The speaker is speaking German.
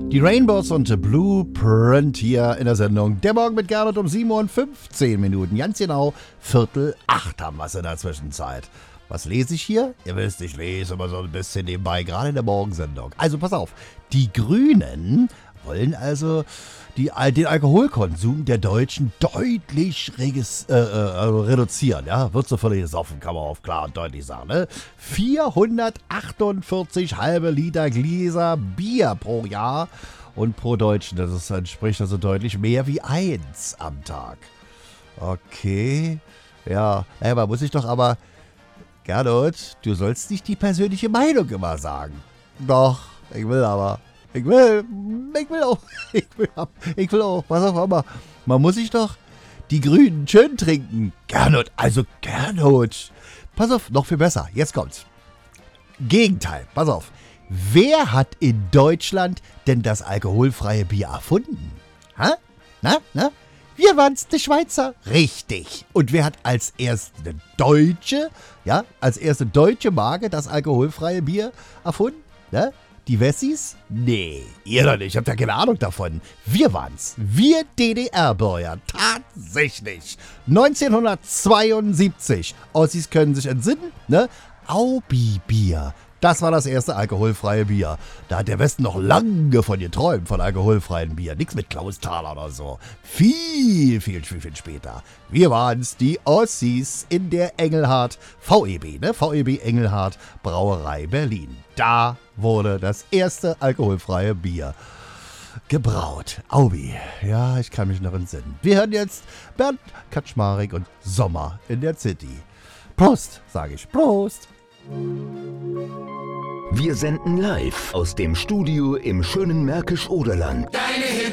Die Rainbows und The Blueprint hier in der Sendung. Der Morgen mit Gernot um 7 Uhr und 15 Minuten. Ganz genau 7:45 haben wir es in der Zwischenzeit. Was lese ich hier? Ihr wisst, ich lese immer so ein bisschen nebenbei, gerade in der Morgensendung. Also pass auf, die Grünen wollen also den Alkoholkonsum der Deutschen deutlich reduzieren. Ja? Wird so völlig gesoffen, kann man auch klar und deutlich sagen. Ne? 448 halbe Liter Gläser Bier pro Jahr und pro Deutschen. Das entspricht also deutlich mehr wie 1 am Tag. Okay, ja, man muss sich doch aber... Gernot, du sollst nicht die persönliche Meinung immer sagen. Doch, ich will auch, was auch immer. Man muss sich doch die Grünen schön trinken. Gernot, pass auf, noch viel besser, jetzt kommt's. Gegenteil, pass auf. Wer hat in Deutschland denn das alkoholfreie Bier erfunden? Ha? Na? Wir waren's, die Schweizer. Richtig. Und wer hat als erste deutsche Marke das alkoholfreie Bier erfunden? Ne? Die Wessis? Nee, ihr doch nicht. Habt ja keine Ahnung davon. Wir waren's. Wir DDR-Bürger. Tatsächlich. 1972. Ossis können sich entsinnen, ne? Aubi-Bier. Das war das erste alkoholfreie Bier. Da hat der Westen noch lange von geträumt, von alkoholfreien Bier. Nichts mit Klausthaler oder so. Viel später. Wir waren's, die Ossis in der Engelhardt VEB, ne? VEB Engelhardt Brauerei Berlin. Da wurde das erste alkoholfreie Bier gebraut. Aubi. Ja, ich kann mich noch entsinnen. Wir hören jetzt Bernd Kaczmarek und Sommer in der City. Prost, sage ich. Prost. Wir senden live aus dem Studio im schönen Märkisch-Oderland.